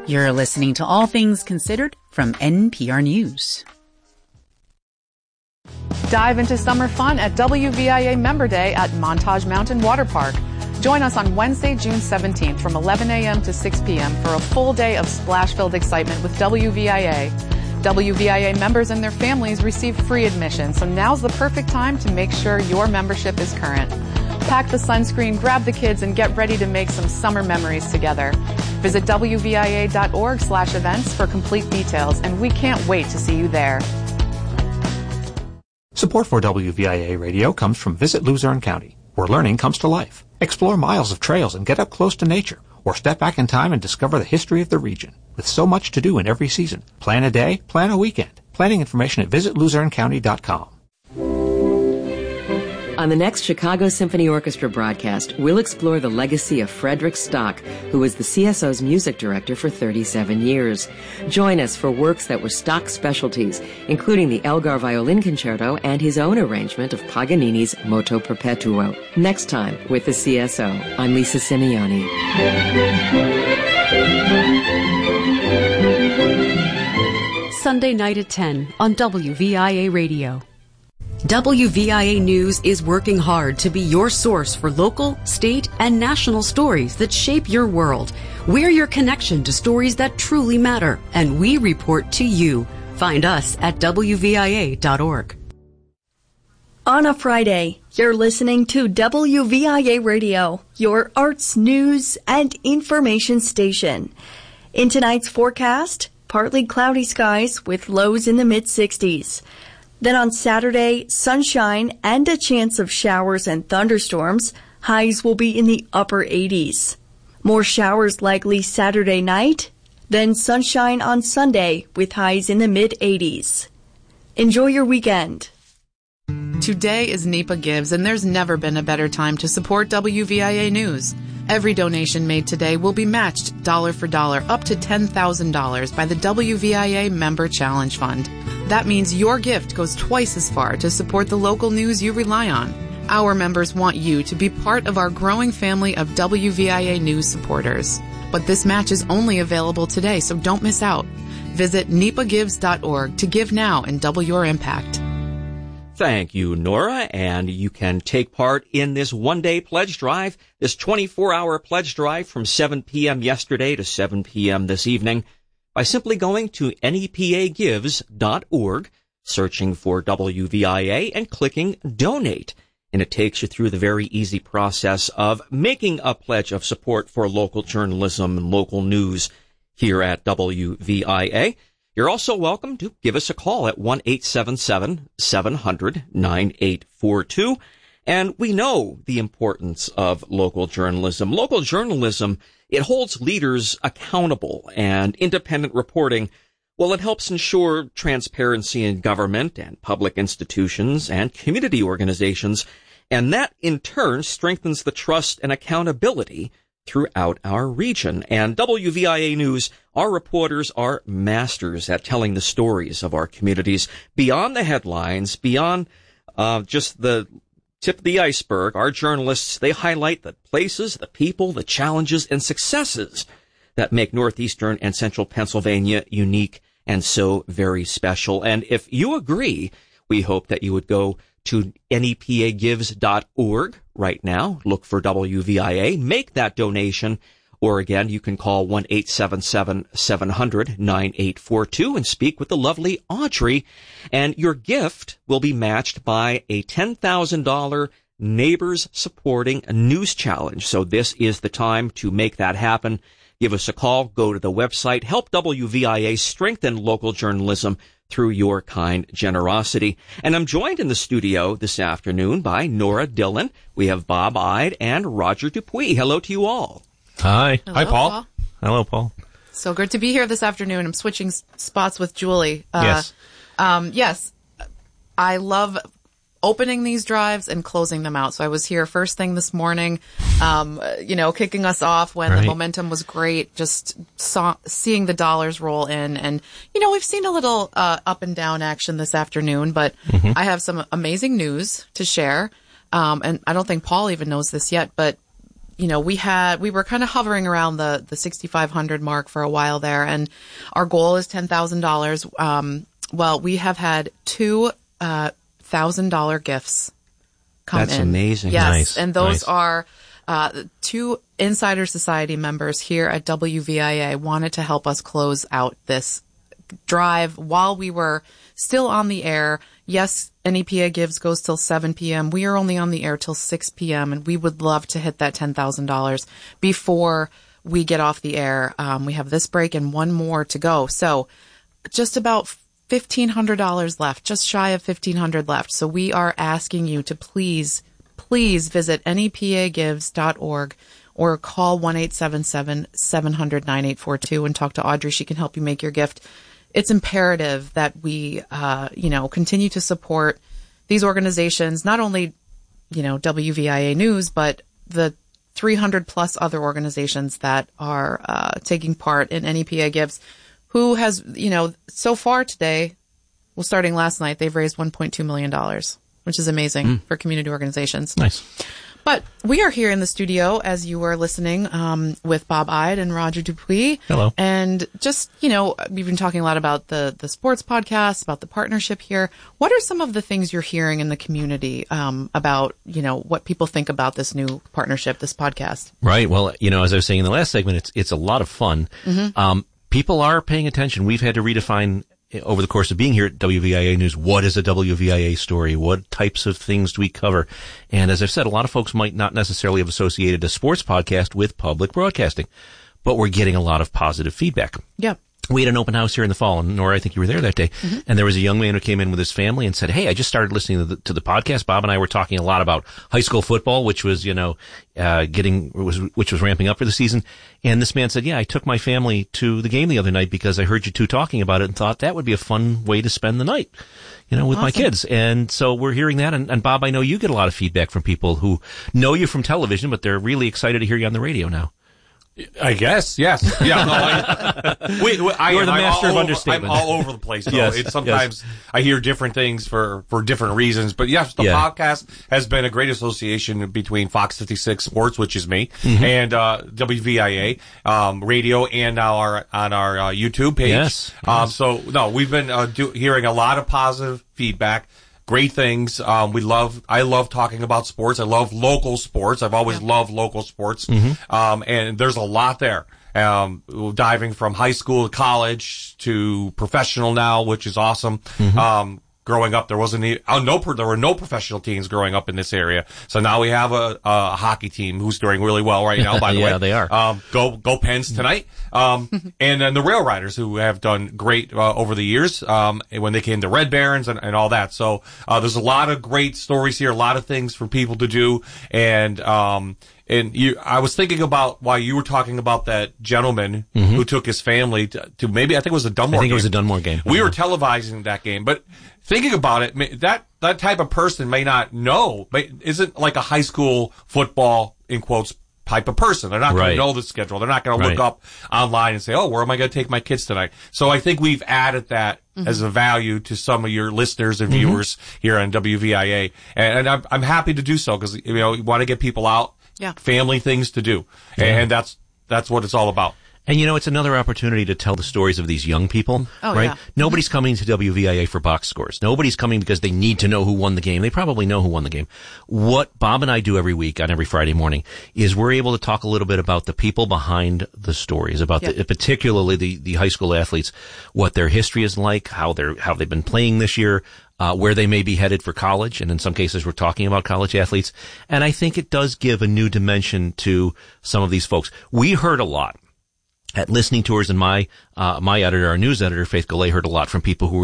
You're listening to All Things Considered from NPR News. Dive into summer fun at WVIA Member Day at Montage Mountain Water Park. Join us on Wednesday, June 17th from 11 a.m. to 6 p.m. for a full day of splash-filled excitement with WVIA. WVIA members and their families receive free admission, so now's the perfect time to make sure your membership is current. Pack the sunscreen, grab the kids, and get ready to make some summer memories together. Visit WVIA.org/events for complete details, and we can't wait to see you there. Support for WVIA Radio comes from Visit Luzerne County, where learning comes to life. Explore miles of trails and get up close to nature, or step back in time and discover the history of the region. With so much to do in every season, plan a day, plan a weekend. Planning information at visitluzernecounty.com. On the next Chicago Symphony Orchestra broadcast, we'll explore the legacy of Frederick Stock, who was the CSO's music director for 37 years. Join us for works that were Stock's specialties, including the Elgar Violin Concerto and his own arrangement of Paganini's Moto Perpetuo. Next time with the CSO, I'm Lisa Simeoni. Sunday night at 10 on WVIA Radio. WVIA News is working hard to be your source for local, state, and national stories that shape your world. We're your connection to stories that truly matter, and we report to you. Find us at WVIA.org. On a Friday, you're listening to WVIA Radio, your arts, news, and information station. In tonight's forecast, partly cloudy skies with lows in the mid-60s. Then on Saturday, sunshine and a chance of showers and thunderstorms. Highs will be in the upper 80s. More showers likely Saturday night, then sunshine on Sunday with highs in the mid-80s. Enjoy your weekend. Today is NEPA Gives, and there's never been a better time to support WVIA News. Every donation made today will be matched dollar for dollar up to $10,000 by the WVIA Member Challenge Fund. That means your gift goes twice as far to support the local news you rely on. Our members want you to be part of our growing family of WVIA News supporters. But this match is only available today, so don't miss out. Visit nepagives.org to give now and double your impact. Thank you, Nora, and you can take part in this one-day pledge drive, this 24-hour pledge drive from 7 p.m. yesterday to 7 p.m. this evening by simply going to nepagives.org, searching for WVIA, and clicking Donate. And it takes you through the very easy process of making a pledge of support for local journalism and local news here at WVIA. You're also welcome to give us a call at 1-877-700-9842. And we know the importance of local journalism. Local journalism, it holds leaders accountable, and independent reporting, well, it helps ensure transparency in government and public institutions and community organizations. And that, in turn, strengthens the trust and accountability throughout our region. And WVIA News, our reporters are masters at telling the stories of our communities beyond the headlines, beyond just the tip of the iceberg. Our journalists, they highlight the places, the people, the challenges, and successes that make northeastern and central Pennsylvania unique and so very special. And if you agree, we hope that you would go to nepagives.org right now. Look for WVIA. Make that donation. Or again, you can call 1-877-700-9842 and speak with the lovely Audrey. And your gift will be matched by a $10,000 Neighbors Supporting a News Challenge. So this is the time to make that happen. Give us a call. Go to the website. Help WVIA strengthen local journalism through your kind generosity. And I'm joined in the studio this afternoon by Nora Dillon. We have Bob Ide and Roger Dupuis. Hello to you all. Hi. Hello, Hi, Paul. Paul. Hello, Paul. So good to be here this afternoon. I'm switching spots with Julie. Yes. Yes. I love opening these drives and closing them out. So I was here first thing this morning, kicking us off when the momentum was great, just seeing the dollars roll in. And, we've seen a little up and down action this afternoon, but I have some amazing news to share. And I don't think Paul even knows this yet, but we were kind of hovering around the $6,500 mark for a while there, and our goal is $10,000. Well, we have had two $1,000 gifts come in. That's amazing. Yes, Nice. and those Nice. are two Insider Society members here at WVIA wanted to help us close out this drive while we were still on the air. Yes, NEPA Gives goes till 7 p.m. We are only on the air till 6 p.m. and we would love to hit that $10,000 before we get off the air. We have this break and one more to go. So just about $1,500 left, just shy of $1,500 left. So we are asking you to please visit nepagives.org or call 1-877-700-9842 and talk to Audrey. She can help you make your gift. It's imperative that we, continue to support these organizations, not only, WVIA News, but the 300 plus other organizations that are taking part in NEPA Gives, who has, so far today, well, starting last night, they've raised $1.2 million, which is amazing for community organizations. Nice. But we are here in the studio, as you were listening, with Bob Ide and Roger Dupuis. Hello. And just, we've been talking a lot about the sports podcast, about the partnership here. What are some of the things you're hearing in the community about, what people think about this new partnership, this podcast? Right. Well, as I was saying in the last segment, it's a lot of fun. Mm-hmm. People are paying attention. We've had to redefine over the course of being here at WVIA News, what is a WVIA story? What types of things do we cover? And as I've said, a lot of folks might not necessarily have associated a sports podcast with public broadcasting, but we're getting a lot of positive feedback. Yeah. We had an open house here in the fall, and Nora, I think you were there that day, and there was a young man who came in with his family and said, hey, I just started listening to the podcast. Bob and I were talking a lot about high school football, which was, which was ramping up for the season. And this man said, yeah, I took my family to the game the other night because I heard you two talking about it and thought that would be a fun way to spend the night, with my kids. And so we're hearing that. And Bob, I know you get a lot of feedback from people who know you from television, but they're really excited to hear you on the radio now. I guess, yes. Yeah, no, You're the master of understatement. I'm all over the place. So Yes, sometimes I hear different things for different reasons. But yes, the podcast has been a great association between Fox 56 Sports, which is me, and WVIA radio, and now on our YouTube page. Yes. So we've been hearing a lot of positive feedback. Great things. I love talking about sports. I love local sports. I've always loved local sports. And there's a lot there. Diving from high school to college to professional now, which is awesome. Growing up, there were no professional teams growing up in this area. So now we have a hockey team who's doing really well right now, by the way. Yeah, they are. Go Pens tonight. And then the Rail Riders, who have done great over the years, when they came to Red Barons and all that. So there's a lot of great stories here, a lot of things for people to do. And I was thinking about why you were talking about that gentleman who took his family to maybe, I think it was a Dunmore game. I think it was a Dunmore game. We were televising that game, but thinking about it, that type of person may not know, but isn't like a high school football, in quotes, type of person. They're not going to know the schedule. They're not going to look up online and say, oh, where am I going to take my kids tonight? So I think we've added that as a value to some of your listeners and viewers here on WVIA. And I'm happy to do so because, you want to get people out. Yeah. Family things to do. And that's what it's all about. And it's another opportunity to tell the stories of these young people, right? Yeah. Nobody's coming to WVIA for box scores. Nobody's coming because they need to know who won the game. They probably know who won the game. What Bob and I do every week on every Friday morning is we're able to talk a little bit about the people behind the stories, about particularly the high school athletes, what their history is like, how they've been playing this year, where they may be headed for college, and in some cases we're talking about college athletes. And I think it does give a new dimension to some of these folks. We heard a lot at listening tours, and my editor, our news editor, Faith Goulet, heard a lot from people who were